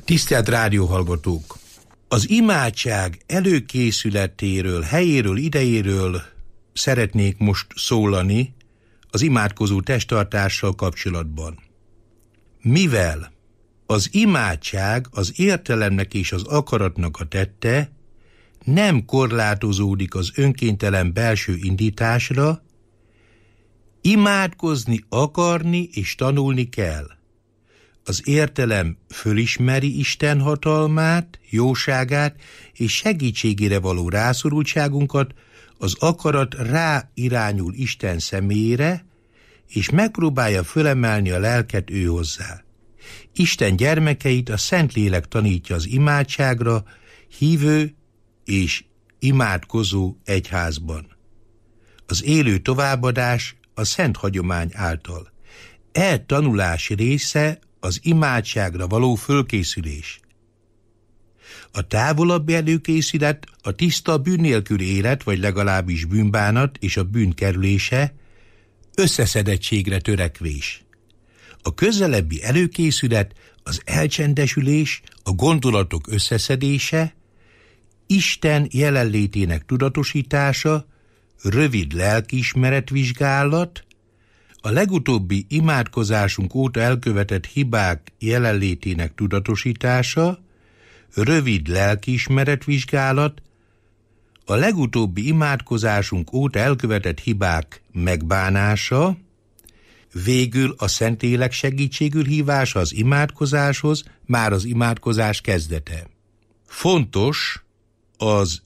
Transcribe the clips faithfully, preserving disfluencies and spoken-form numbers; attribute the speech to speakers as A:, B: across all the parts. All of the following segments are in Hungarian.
A: Tisztelt rádióhallgatók! Az imádság előkészületéről, helyéről, idejéről szeretnék most szólani az imádkozó testtartással kapcsolatban. Mivel az imádság az értelemnek és az akaratnak a tette, nem korlátozódik az önkéntelen belső indításra, imádkozni, akarni és tanulni kell. Az értelem fölismeri Isten hatalmát, jóságát és segítségére való rászorultságunkat, az akarat ráirányul Isten személyére, és megpróbálja fölemelni a lelket ő hozzá. Isten gyermekeit a Szentlélek tanítja az imádságra, hívő és imádkozó egyházban. Az élő továbbadás a szent hagyomány által. E tanulás része az imádságra való fölkészülés. A távolabbi előkészület a tiszta bűn nélkül élet, vagy legalábbis bűnbánat és a bűn kerülése, összeszedettségre törekvés. A közelebbi előkészület az elcsendesülés, a gondolatok összeszedése, Isten jelenlétének tudatosítása, rövid lelkiismeretvizsgálat, a legutóbbi imádkozásunk óta elkövetett hibák jelenlétének tudatosítása, rövid lelkiismeretvizsgálat, a legutóbbi imádkozásunk óta elkövetett hibák megbánása, végül a Szentlélek segítségül hívása az imádkozáshoz, már az imádkozás kezdete. Fontos az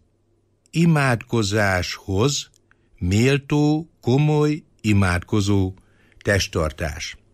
A: imádkozáshoz méltó, komoly, imádkozó testtartás.